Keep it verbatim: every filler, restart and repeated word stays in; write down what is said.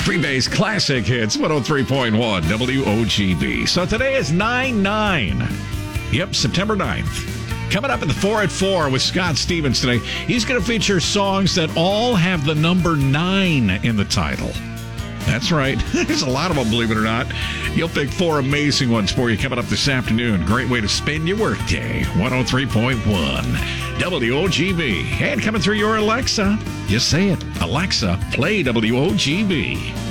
Freebay's Classic Hits, one oh three point one W O G B. So today is nine nine. Yep, September ninth. Coming up at the four at four with Scott Stevens today. He's going to feature songs that all have the number nine in the title. That's right. There's a lot of them, believe it or not. You'll pick four amazing ones for you coming up this afternoon. Great way to spend your workday. one oh three point one W O G B. And coming through your Alexa. Just say it. Alexa, play W O G B.